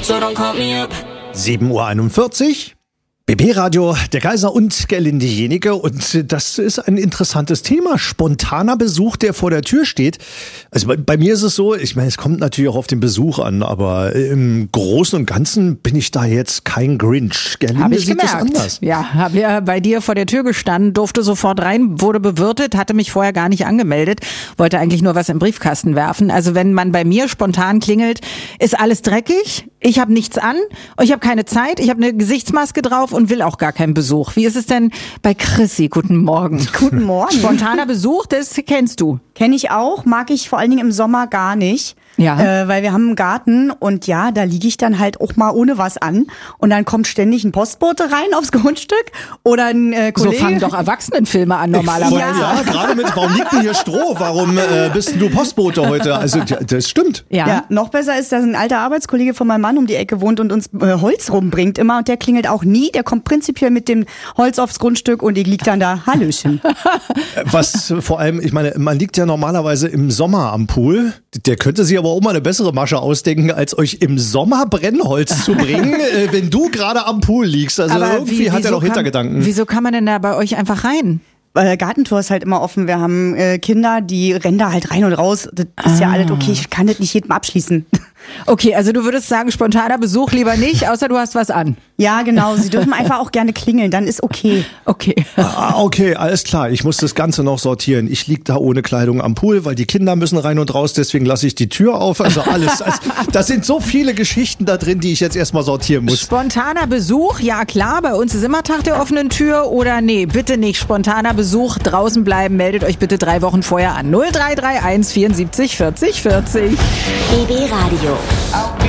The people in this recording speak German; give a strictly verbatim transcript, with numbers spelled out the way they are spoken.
so don't call me up. sieben Uhr einundvierzig. B B-Radio, der Kaiser und Gerlinde Jenike. Und das ist ein interessantes Thema. Spontaner Besuch, der vor der Tür steht. Also bei, bei mir ist es so, ich meine, es kommt natürlich auch auf den Besuch an, aber im Großen und Ganzen bin ich da jetzt kein Grinch. Gerlinde, Hab ich sieht das gemerkt. anders? Ja, habe ja bei dir vor der Tür gestanden, durfte sofort rein, wurde bewirtet, hatte mich vorher gar nicht angemeldet, wollte eigentlich nur was im Briefkasten werfen. Also wenn man bei mir spontan klingelt, ist alles dreckig, ich habe nichts an, ich habe keine Zeit, ich habe eine Gesichtsmaske drauf und will auch gar keinen Besuch. Wie ist es denn bei Chrissy? Guten Morgen. Guten Morgen. Spontaner Besuch, das kennst du. Kenne ich auch, mag ich vor allen Dingen im Sommer gar nicht. Ja. Äh, weil wir haben einen Garten und ja, da liege ich dann halt auch mal ohne was an und dann kommt ständig ein Postbote rein aufs Grundstück oder ein äh, Kollege. So fangen doch Erwachsenenfilme an normalerweise. Ja, ja, gerade mit, warum liegt denn hier Stroh? Warum äh, bist denn du Postbote heute? Also das stimmt. Ja. Ja, noch besser ist, dass ein alter Arbeitskollege von meinem Mann um die Ecke wohnt und uns äh, Holz rumbringt immer und der klingelt auch nie. Der kommt prinzipiell mit dem Holz aufs Grundstück und ich liegt dann da, Hallöchen. Was vor allem, ich meine, man liegt ja normalerweise im Sommer am Pool. Der könnte sich aber auch mal eine bessere Masche ausdenken, als euch im Sommer Brennholz zu bringen, äh, wenn du gerade am Pool liegst. Also Aber irgendwie wie, hat er wieso doch Hintergedanken. Kann, wieso kann man denn da bei euch einfach rein? Äh, Gartentor ist halt immer offen. Wir haben äh, Kinder, die rennen da halt rein und raus. Das ist Ah. ja alles okay. Ich kann das nicht jedem abschließen. Okay, also du würdest sagen, spontaner Besuch lieber nicht, außer du hast was an. Ja, genau. Sie dürfen einfach auch gerne klingeln. Dann ist okay. Okay. Ah, okay, alles klar. Ich muss das Ganze noch sortieren. Ich lieg da ohne Kleidung am Pool, weil die Kinder müssen rein und raus, deswegen lasse ich die Tür auf. Also alles. Also, da sind so viele Geschichten da drin, die ich jetzt erstmal sortieren muss. Spontaner Besuch, ja klar, bei uns ist immer Tag der offenen Tür oder nee, bitte nicht. Spontaner Besuch, draußen bleiben, meldet euch bitte drei Wochen vorher an. null drei drei eins vierundsiebzig vierzig vierzig. B B Radio.